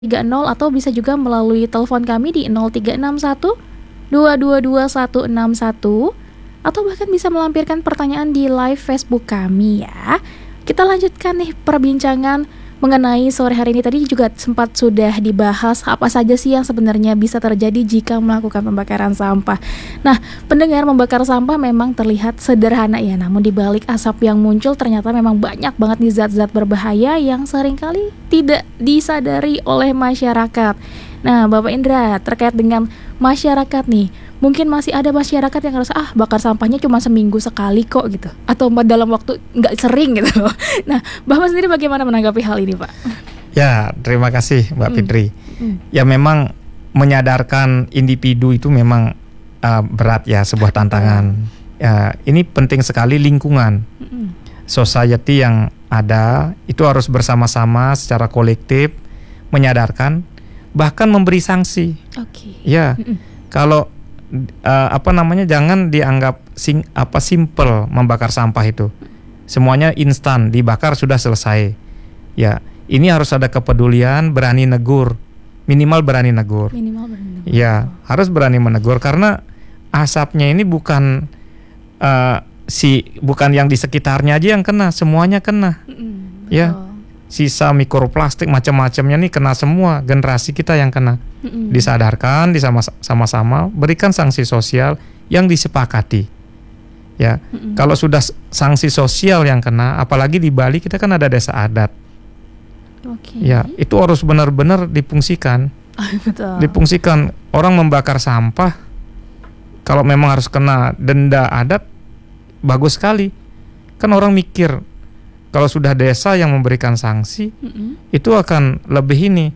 30 atau bisa juga melalui telepon kami di 0361 222 161 atau bahkan bisa melampirkan pertanyaan di live Facebook kami ya. Kita lanjutkan nih perbincangan mengenai sore hari ini. Tadi juga sempat sudah dibahas apa saja sih yang sebenarnya bisa terjadi jika melakukan pembakaran sampah. Nah, pendengar, membakar sampah memang terlihat sederhana ya, namun di balik asap yang muncul ternyata memang banyak banget nih zat-zat berbahaya yang seringkali tidak disadari oleh masyarakat. Nah, Bapak Indra, terkait dengan masyarakat nih, mungkin masih ada masyarakat yang ngerasa bakar sampahnya cuma seminggu sekali kok gitu, atau dalam waktu nggak sering gitu. Nah, Bapak sendiri bagaimana menanggapi hal ini, Pak? Ya, terima kasih Mbak Fitri. Ya, memang menyadarkan individu itu memang berat ya, sebuah tantangan. Ya, ini penting sekali lingkungan, society yang ada itu harus bersama-sama secara kolektif menyadarkan, bahkan memberi sanksi. Ya, kalau jangan dianggap simple membakar sampah itu. Semuanya instan, dibakar sudah selesai. Ya, ini harus ada kepedulian, berani negur. Minimal berani negur. Ya, harus berani menegur karena asapnya ini bukan bukan yang di sekitarnya aja yang kena, semuanya kena. Ya. Sisa mikroplastik macam-macamnya nih kena semua, generasi kita yang kena. Disadarkan, sama-sama berikan sanksi sosial yang disepakati. Ya, kalau sudah sanksi sosial yang kena, apalagi di Bali kita kan ada desa adat. Ya, itu harus benar-benar difungsikan. Difungsikan. Orang membakar sampah, kalau memang harus kena denda adat, bagus sekali. Kan orang mikir, kalau sudah desa yang memberikan sanksi, itu akan lebih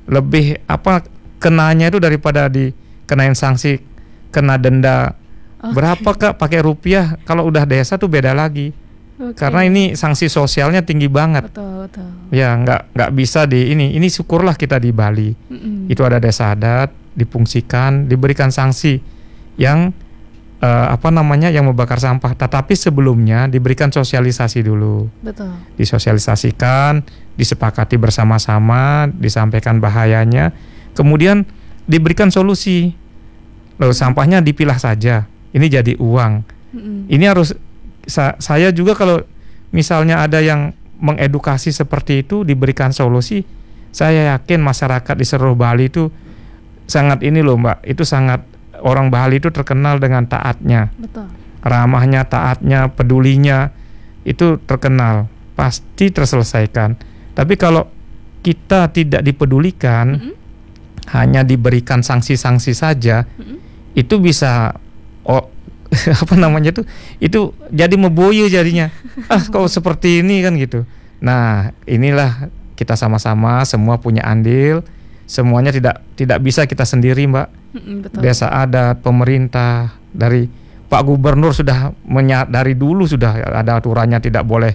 kenanya itu daripada dikenain sanksi, kena denda berapa Kak, pakai rupiah. Kalau udah desa tuh beda lagi. Karena ini sanksi sosialnya tinggi banget. Betul. Ya, nggak bisa ini syukurlah kita di Bali. Itu ada desa adat, difungsikan, diberikan sanksi yang yang membakar sampah. Tetapi sebelumnya diberikan sosialisasi dulu. Betul. Disosialisasikan, disepakati bersama-sama, disampaikan bahayanya, kemudian diberikan solusi. Lalu sampahnya dipilah saja. Ini jadi uang. Ini harus saya juga kalau misalnya ada yang mengedukasi seperti itu, diberikan solusi, saya yakin masyarakat di seluruh Bali itu sangat Mbak, itu sangat. Orang Bali itu terkenal dengan taatnya. Betul. Ramahnya, taatnya, pedulinya, itu terkenal, pasti terselesaikan. Tapi kalau kita tidak dipedulikan, hanya diberikan sanksi-sanksi saja, itu bisa itu jadi meboyo jadinya. Kok seperti ini kan gitu. Nah, inilah kita sama-sama semua punya andil. Semuanya tidak bisa kita sendiri, Mbak. Betul. Desa adat, pemerintah, dari Pak Gubernur sudah dari dulu sudah ada aturannya, tidak boleh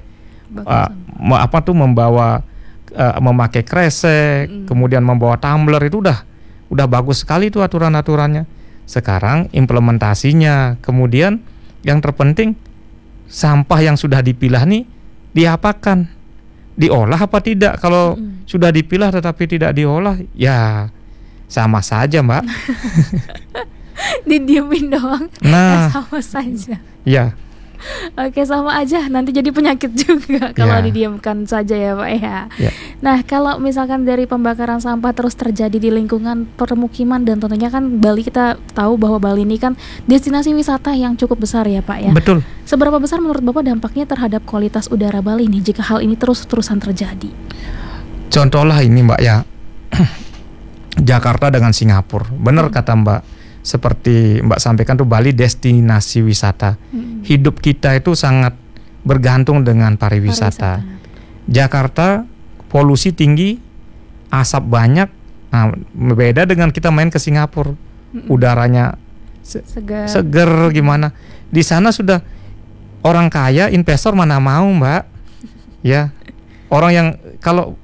membawa memakai kresek, kemudian membawa tumbler, itu udah bagus sekali itu aturan-aturannya. Sekarang implementasinya, kemudian yang terpenting sampah yang sudah dipilah nih diapakan? Diolah apa tidak? Kalau sudah dipilah tetapi tidak diolah, ya sama saja, Mbak. Didiemin doang. Nah, sama saja. Ya. Oke, sama aja. Nanti jadi penyakit juga kalau didiamkan saja ya, Pak ya. Nah, kalau misalkan dari pembakaran sampah terus terjadi di lingkungan permukiman, dan tentunya kan Bali, kita tahu bahwa Bali ini kan destinasi wisata yang cukup besar ya, Pak ya. Betul. Seberapa besar menurut Bapak dampaknya terhadap kualitas udara Bali nih jika hal ini terus-terusan terjadi? Contohlah ini, Mbak ya. Jakarta dengan Singapura. Benar kata Mbak. Seperti Mbak sampaikan tuh, Bali destinasi wisata. Hidup kita itu sangat bergantung dengan pariwisata. Jakarta polusi tinggi, asap banyak. Nah, beda dengan kita main ke Singapura. Udaranya seger gimana. Di sana sudah orang kaya, investor mana mau, Mbak. Ya. Orang yang kalau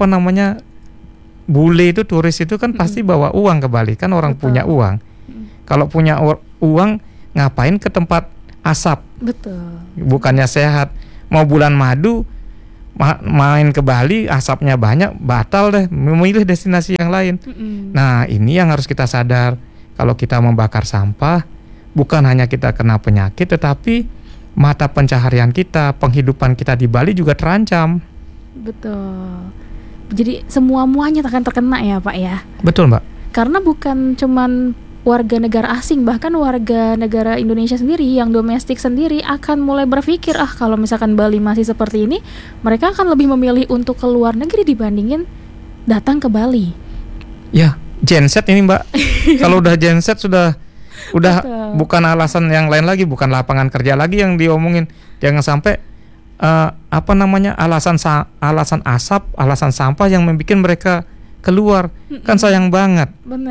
bule itu, turis itu kan pasti bawa uang ke Bali, kan orang punya uang. Kalau punya uang, ngapain ke tempat asap? Betul. Bukannya sehat. Mau bulan madu, main ke Bali asapnya banyak, batal deh, memilih destinasi yang lain. Nah, ini yang harus kita sadar. Kalau kita membakar sampah, bukan hanya kita kena penyakit, tetapi mata pencaharian kita, penghidupan kita di Bali juga terancam. Betul. Jadi semua-muanya akan terkena ya Pak ya. Betul Mbak. Karena bukan cuman warga negara asing, bahkan warga negara Indonesia sendiri yang domestik sendiri akan mulai berpikir, kalau misalkan Bali masih seperti ini, mereka akan lebih memilih untuk ke luar negeri dibandingin datang ke Bali. Ya, genset ini Mbak. Kalau udah genset udah Betul. bukan alasan yang lain lagi, bukan lapangan kerja lagi yang diomongin. Jangan sampai alasan asap, alasan sampah yang membuat mereka keluar. Kan sayang banget.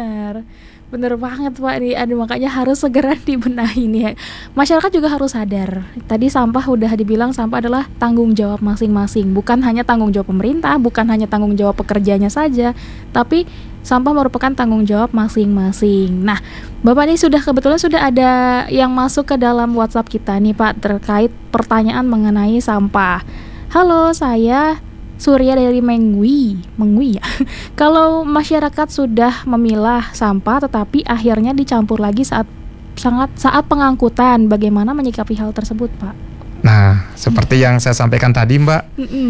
Bener banget Pak nih. Aduh, makanya harus segera dibenahi nih. Masyarakat juga harus sadar. Tadi sampah udah dibilang sampah adalah tanggung jawab masing-masing. Bukan hanya tanggung jawab pemerintah, bukan hanya tanggung jawab pekerjanya saja, tapi sampah merupakan tanggung jawab masing-masing. Nah, Bapak ini kebetulan sudah ada yang masuk ke dalam WhatsApp kita nih Pak, terkait pertanyaan mengenai sampah. Halo, saya Surya dari Mengwi ya. Kalau masyarakat sudah memilah sampah tetapi akhirnya dicampur lagi saat pengangkutan, bagaimana menyikapi hal tersebut, Pak? Nah, seperti yang saya sampaikan tadi, Mbak,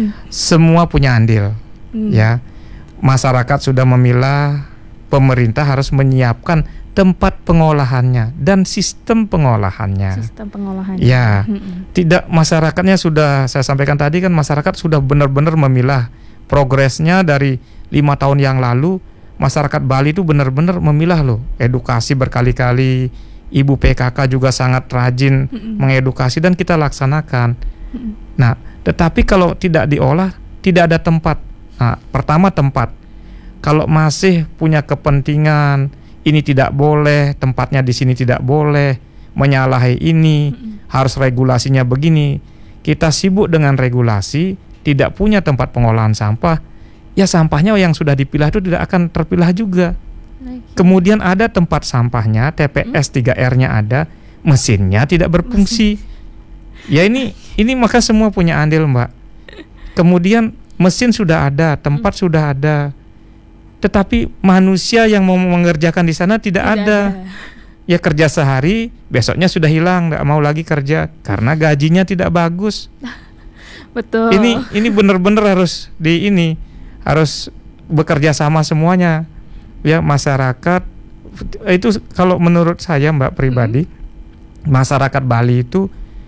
semua punya andil, ya. Masyarakat sudah memilah, pemerintah harus menyiapkan tempat pengolahannya dan sistem pengolahannya. Ya, tidak masyarakatnya sudah saya sampaikan tadi kan, masyarakat sudah benar-benar memilah. Progresnya dari 5 tahun yang lalu, masyarakat Bali itu benar-benar memilah loh. Edukasi berkali-kali, Ibu PKK juga sangat rajin mengedukasi dan kita laksanakan. Nah, tetapi kalau tidak diolah, tidak ada tempat. Nah, pertama tempat. Kalau masih punya kepentingan ini tidak boleh, tempatnya di sini tidak boleh, menyalahi ini, harus regulasinya begini. Kita sibuk dengan regulasi, tidak punya tempat pengolahan sampah, ya sampahnya yang sudah dipilah itu tidak akan terpilah juga. Kemudian ada tempat sampahnya, TPS 3R-nya ada, mesinnya tidak berfungsi. Ya ini maka semua punya andil, Mbak. Kemudian mesin sudah ada, tempat sudah ada, tetapi manusia yang mau mengerjakan di sana tidak ada. Ya kerja sehari, besoknya sudah hilang, nggak mau lagi kerja karena gajinya tidak bagus. Betul. Ini benar-benar harus harus bekerja sama semuanya. Ya masyarakat itu kalau menurut saya Mbak pribadi, masyarakat Bali itu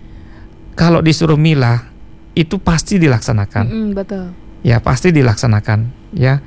kalau disuruh milah itu pasti dilaksanakan. Betul. Ya pasti dilaksanakan. Ya.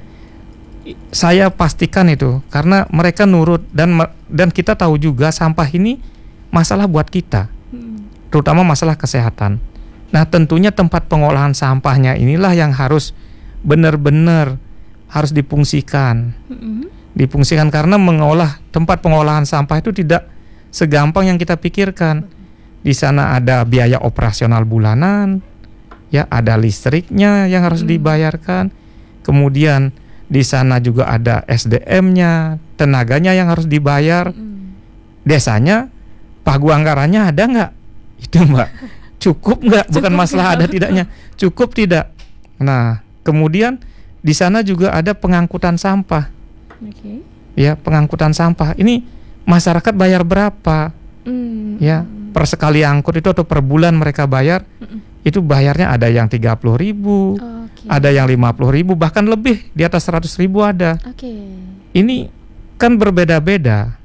Saya pastikan itu karena mereka nurut dan kita tahu juga sampah ini masalah buat kita, terutama masalah kesehatan. Nah tentunya tempat pengolahan sampahnya inilah yang harus benar-benar harus difungsikan, difungsikan karena mengolah tempat pengolahan sampah itu tidak segampang yang kita pikirkan. Di sana ada biaya operasional bulanan, ya ada listriknya yang harus dibayarkan, kemudian di sana juga ada SDM-nya, tenaganya yang harus dibayar. Desanya, pagu anggarannya ada nggak? Itu Mbak, cukup nggak? Bukan masalah ada tidaknya, cukup tidak. Nah, kemudian di sana juga ada pengangkutan sampah. Ya, pengangkutan sampah. Ini masyarakat bayar berapa? Ya, per sekali angkut itu atau per bulan mereka bayar, itu bayarnya ada yang 30.000. Ada yang 50.000, bahkan lebih di atas 100.000 ada. Ini kan berbeda-beda.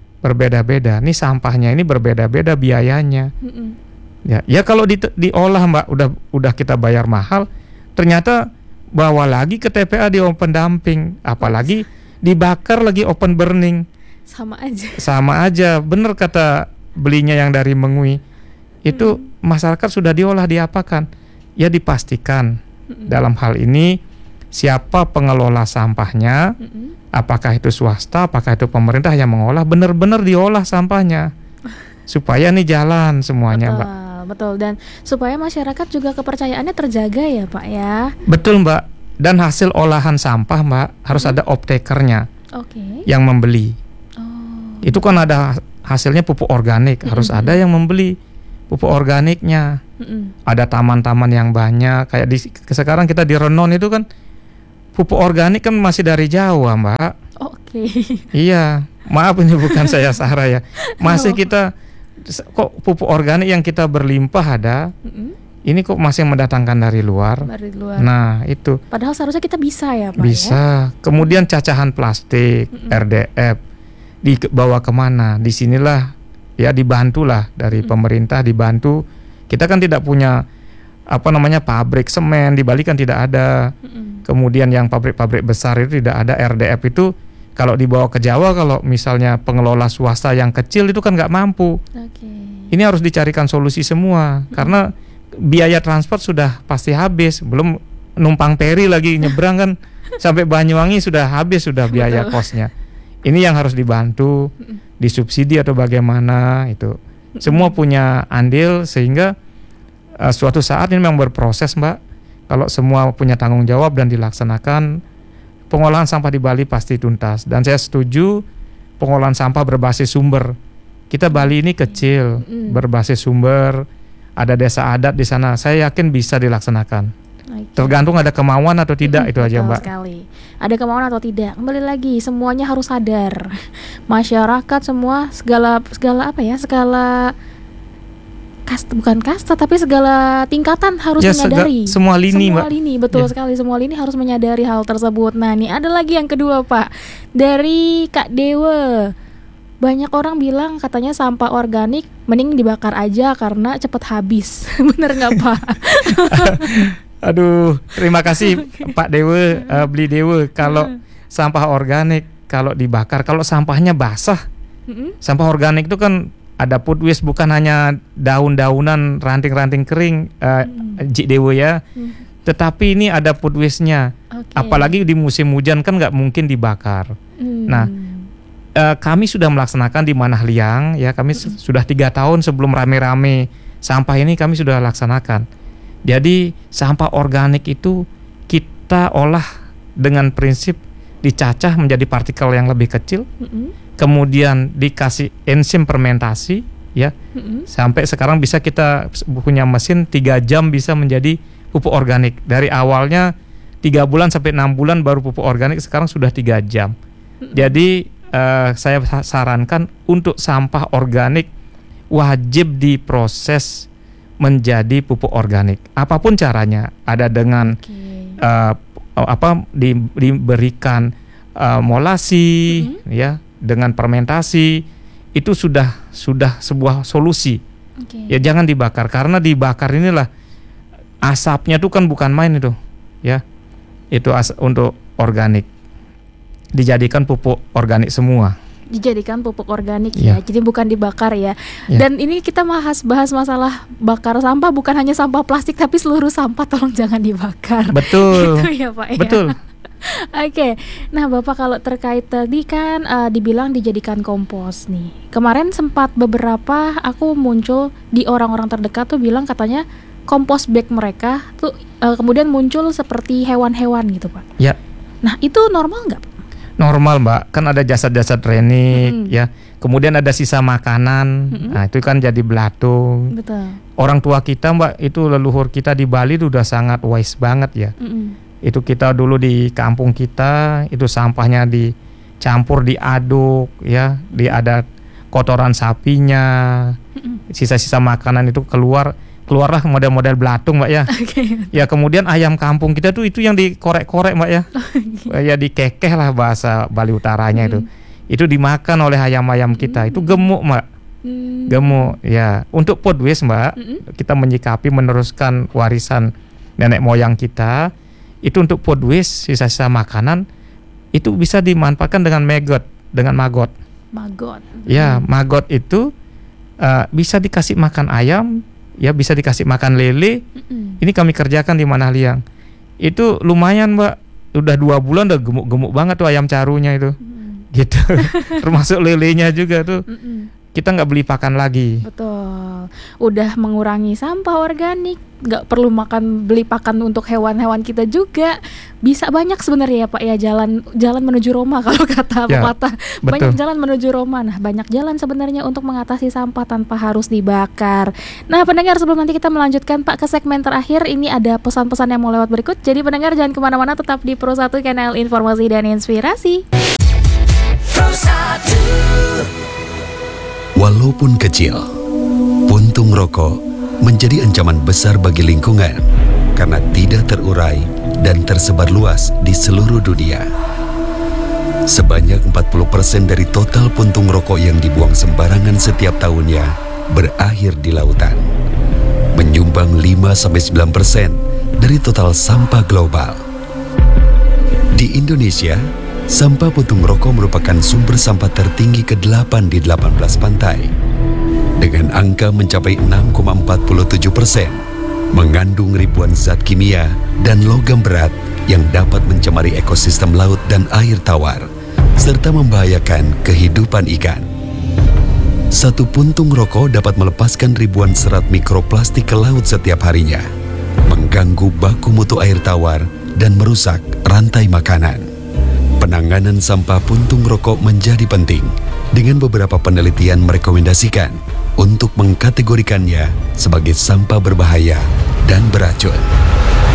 Ini sampahnya ini berbeda-beda biayanya. Ya kalau diolah Mbak, udah kita bayar mahal, ternyata bawa lagi ke TPA di open dumping, apalagi dibakar lagi open burning. Sama aja. Bener kata belinya yang dari Mengwi. Itu masyarakat sudah diolah, diapakan? Ya dipastikan. Dalam hal ini siapa pengelola sampahnya, apakah itu swasta, apakah itu pemerintah yang mengolah, benar-benar diolah sampahnya supaya nih jalan semuanya. Mbak. Betul, dan supaya masyarakat juga kepercayaannya terjaga ya Pak ya. Betul Mbak, dan hasil olahan sampah Mbak harus ada off-takernya yang membeli. Itu kan ada hasilnya pupuk organik, harus ada yang membeli. pupuk organiknya. Ada taman-taman yang banyak. Kayak sekarang kita di Renon itu kan pupuk organik kan masih dari Jawa, Mbak. Oke. Iya, maaf ini bukan saya Sarah ya. Masih kita kok pupuk organik yang kita berlimpah ada. Ini kok masih mendatangkan dari luar. Dari luar. Nah, itu. Padahal seharusnya kita bisa ya, Pak. Bisa. Ya? Kemudian cacahan plastik, RDF dibawa kemana? Disinilah ya dibantulah dari pemerintah, dibantu. Kita kan tidak punya pabrik semen di Bali kan tidak ada. Kemudian yang pabrik-pabrik besar itu tidak ada. RDF itu kalau dibawa ke Jawa, kalau misalnya pengelola swasta yang kecil itu kan nggak mampu. Ini harus dicarikan solusi semua karena biaya transport sudah pasti habis, belum numpang peri lagi nyebrang kan sampai Banyuwangi sudah habis sudah biaya kosnya. Ini yang harus dibantu, disubsidi atau bagaimana itu. Semua punya andil sehingga suatu saat ini memang berproses, Mbak. Kalau semua punya tanggung jawab dan dilaksanakan, pengolahan sampah di Bali pasti tuntas. Dan saya setuju pengolahan sampah berbasis sumber. Kita Bali ini kecil, berbasis sumber. Ada desa adat di sana, saya yakin bisa dilaksanakan. Tergantung ada kemauan atau tidak, itu aja, Mbak. Sekali. Ada kemauan atau tidak, kembali lagi semuanya harus sadar. Masyarakat semua segala kasta, bukan kasta tapi segala tingkatan harus menyadari. Semua lini, semua Mbak. lini, betul sekali, semua lini harus menyadari hal tersebut. Nah, ini ada lagi yang kedua, Pak, dari Kak Dewa. Banyak orang bilang katanya sampah organik mending dibakar aja karena cepet habis. Bener nggak, Pak? Aduh, terima kasih Pak Dewa, beli Dewa. Kalau sampah organik kalau dibakar, kalau sampahnya basah, sampah organik itu kan ada food waste, bukan hanya daun-daunan, ranting-ranting kering, Ji Dewa ya. Tetapi ini ada food waste-nya. Apalagi di musim hujan kan nggak mungkin dibakar. Nah, kami sudah melaksanakan di Manahliang ya, kami sudah 3 tahun sebelum rame-rame sampah ini kami sudah laksanakan. Jadi sampah organik itu kita olah dengan prinsip dicacah menjadi partikel yang lebih kecil, kemudian dikasih enzim fermentasi ya, sampai sekarang bisa kita punya mesin 3 jam bisa menjadi pupuk organik. Dari awalnya 3 bulan sampai 6 bulan baru pupuk organik, sekarang sudah 3 jam. Jadi saya sarankan untuk sampah organik wajib diproses menjadi pupuk organik. Apapun caranya, ada dengan diberikan molasi ya, dengan fermentasi, itu sudah sebuah solusi. Ya jangan dibakar, karena dibakar inilah asapnya tuh kan bukan main itu ya. Itu untuk organik. Dijadikan pupuk organik semua. Dijadikan pupuk organik ya. Jadi bukan dibakar ya. Dan ini kita bahas masalah bakar sampah, bukan hanya sampah plastik tapi seluruh sampah tolong jangan dibakar. Betul. Gitu ya, Pak ya. Betul. Oke. Nah, Bapak kalau terkait tadi kan dibilang dijadikan kompos nih. Kemarin sempat beberapa aku muncul di orang-orang terdekat tuh bilang katanya kompos bag mereka tuh kemudian muncul seperti hewan-hewan gitu, Pak. Ya. Nah, itu normal nggak, Pak? Normal, Mbak, kan ada jasad-jasad renik ya, kemudian ada sisa makanan, nah itu kan jadi belatung. Betul. Orang tua kita, Mbak, itu leluhur kita di Bali itu udah sangat wise banget ya. Itu kita dulu di kampung kita itu sampahnya dicampur, diaduk ya, ada kotoran sapinya, sisa-sisa makanan itu keluarlah model-model belatung, Mbak ya. Ya kemudian ayam kampung kita tuh itu yang dikorek-korek, Mbak ya. Ya dikekeh lah bahasa Bali utaranya itu. Itu dimakan oleh ayam-ayam kita. Itu gemuk, Mbak. Gemuk ya. Untuk food waste, Mbak, kita menyikapi meneruskan warisan nenek moyang kita. Itu untuk food waste, sisa-sisa makanan itu bisa dimanfaatkan dengan maggot. Maggot. Ya, maggot itu bisa dikasih makan ayam. Ya bisa dikasih makan lele. Ini kami kerjakan di Manahliang. Itu lumayan, Mbak. Udah 2 bulan udah gemuk-gemuk banget tuh ayam carunya itu. Gitu. Termasuk lelenya juga tuh. Kita nggak beli pakan lagi. Betul. Betul. Udah mengurangi sampah organik, nggak perlu beli pakan untuk hewan-hewan kita juga. Bisa banyak sebenarnya ya Pak ya, jalan menuju Roma kalau kata pepatah. Banyak jalan menuju Roma. Nah, banyak jalan sebenarnya untuk mengatasi sampah tanpa harus dibakar. Nah, pendengar, sebelum nanti kita melanjutkan Pak ke segmen terakhir, ini ada pesan-pesan yang mau lewat berikut. Jadi pendengar jangan kemana-mana, tetap di Pro 1, kanal informasi dan inspirasi. Pro 1. Walaupun kecil, puntung rokok menjadi ancaman besar bagi lingkungan karena tidak terurai dan tersebar luas di seluruh dunia. Sebanyak 40% dari total puntung rokok yang dibuang sembarangan setiap tahunnya berakhir di lautan, menyumbang 5-9% dari total sampah global. Di Indonesia, sampah puntung rokok merupakan sumber sampah tertinggi ke-8 di 18 pantai, dengan angka mencapai 6,47%, mengandung ribuan zat kimia dan logam berat yang dapat mencemari ekosistem laut dan air tawar, serta membahayakan kehidupan ikan. Satu puntung rokok dapat melepaskan ribuan serat mikroplastik ke laut setiap harinya, mengganggu baku mutu air tawar dan merusak rantai makanan. Penanganan sampah puntung rokok menjadi penting, dengan beberapa penelitian merekomendasikan untuk mengkategorikannya sebagai sampah berbahaya dan beracun.